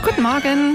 Guten Morgen.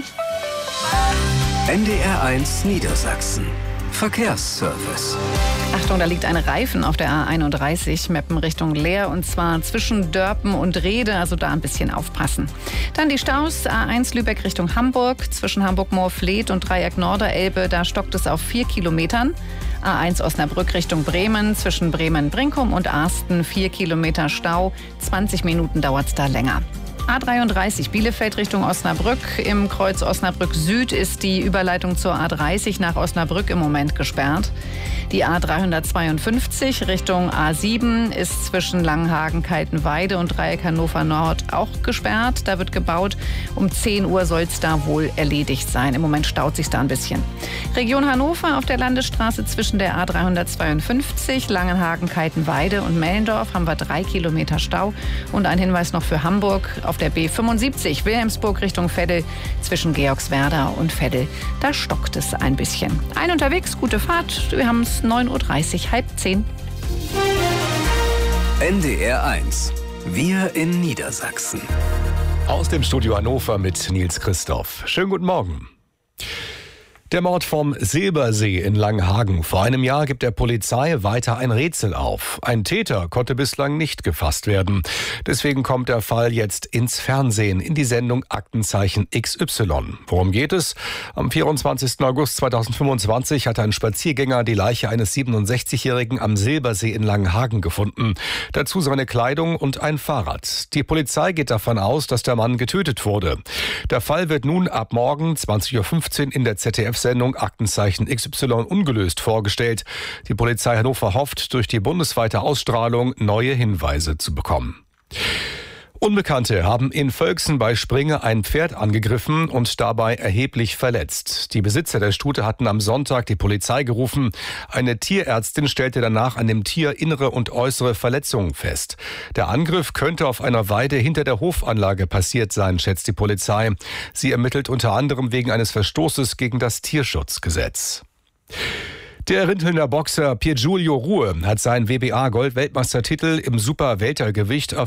NDR1 Niedersachsen. Verkehrsservice. Achtung, da liegt ein Reifen auf der A31 Meppen Richtung Leer und zwar zwischen Dörpen und Rehde, also da ein bisschen aufpassen. Dann die Staus, A1 Lübeck Richtung Hamburg, zwischen Hamburg-Moorfleet und Dreieck Norderelbe, da stockt es auf 4 Kilometern. A1 Osnabrück Richtung Bremen, zwischen Bremen-Brinkum und Arsten 4 Kilometer Stau, 20 Minuten dauert es da länger. A33 Bielefeld Richtung Osnabrück. Im Kreuz Osnabrück Süd ist die Überleitung zur A30 nach Osnabrück im Moment gesperrt. Die A352 Richtung A7 ist zwischen Langenhagen, Kaltenweide und Dreieck Hannover Nord auch gesperrt. Da wird gebaut. Um 10 Uhr soll es da wohl erledigt sein. Im Moment staut sich da ein bisschen. Region Hannover auf der Landesstraße zwischen der A352, Langenhagen, Kaltenweide und Mellendorf haben wir 3 Kilometer Stau. Und ein Hinweis noch für Hamburg. Auf der B75 Wilhelmsburg Richtung Veddel zwischen Georgswerda und Veddel. Da stockt es ein bisschen. Ein unterwegs, gute Fahrt. Wir haben es 9.30 Uhr, halb 10. NDR1. Wir in Niedersachsen. Aus dem Studio Hannover mit Nils Christoph. Schönen guten Morgen. Der Mord vom Silbersee in Langenhagen. Vor einem Jahr gibt der Polizei weiter ein Rätsel auf. Ein Täter konnte bislang nicht gefasst werden. Deswegen kommt der Fall jetzt ins Fernsehen, in die Sendung Aktenzeichen XY. Worum geht es? Am 24. August 2025 hat ein Spaziergänger die Leiche eines 67-Jährigen am Silbersee in Langenhagen gefunden. Dazu seine Kleidung und ein Fahrrad. Die Polizei geht davon aus, dass der Mann getötet wurde. Der Fall wird nun ab morgen 20.15 Uhr in der ZDF-Sendung Aktenzeichen XY ungelöst vorgestellt. Die Polizei Hannover hofft, durch die bundesweite Ausstrahlung neue Hinweise zu bekommen. Unbekannte haben in Völksen bei Springe ein Pferd angegriffen und dabei erheblich verletzt. Die Besitzer der Stute hatten am Sonntag die Polizei gerufen. Eine Tierärztin stellte danach an dem Tier innere und äußere Verletzungen fest. Der Angriff könnte auf einer Weide hinter der Hofanlage passiert sein, schätzt die Polizei. Sie ermittelt unter anderem wegen eines Verstoßes gegen das Tierschutzgesetz. Der Rintelner Boxer Piergiulio Ruhe hat seinen WBA-Gold-Weltmeistertitel im Super-Weltergewicht auf